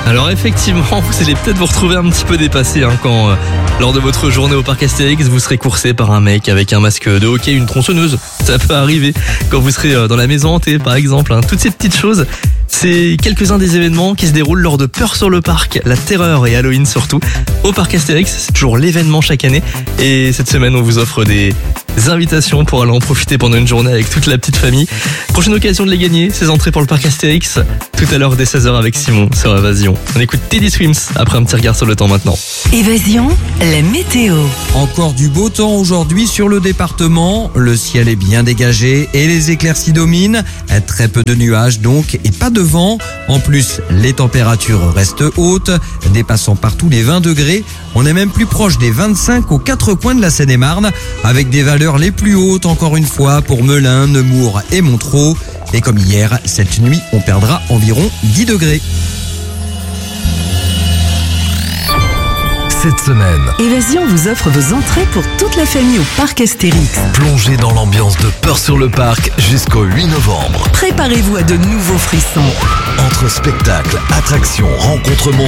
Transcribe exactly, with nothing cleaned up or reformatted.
Alors effectivement, vous allez peut-être vous retrouver un petit peu dépassé hein, quand, euh, lors de votre journée au parc Astérix, vous serez coursé par un mec avec un masque de hockey, une tronçonneuse. Ça peut arriver quand vous serez euh, dans la maison hantée, par exemple. Hein. Toutes ces petites choses, c'est quelques-uns des événements qui se déroulent lors de Peur sur le parc, la terreur et Halloween surtout. Au parc Astérix, c'est toujours l'événement chaque année. Et cette semaine, on vous offre des invitations pour aller en profiter pendant une journée avec toute la petite famille. Prochaine occasion de les gagner, ces entrées pour le parc Astérix, tout à l'heure dès seize heures avec Simon sur Évasion. On écoute Teddy Swims après un petit regard sur le temps maintenant. Évasion, la météo. Encore du beau temps aujourd'hui sur le département. Le ciel est bien dégagé et les éclaircies dominent. Très peu de nuages donc et pas de vent. En plus, les températures restent hautes, dépassant partout les vingt degrés. On est même plus proche des vingt-cinq aux quatre coins de la Seine-et-Marne, avec des valeurs les plus hautes encore une fois pour Melun, Nemours et Montereau. Et comme hier, cette nuit, on perdra environ dix degrés. Cette semaine, Évasion vous offre vos entrées pour toute la famille au parc Astérix. plongez dans l'ambiance de Peur sur le parc jusqu'au huit novembre. Préparez-vous à de nouveaux frissons. Entre spectacles, attractions, rencontres mondaines,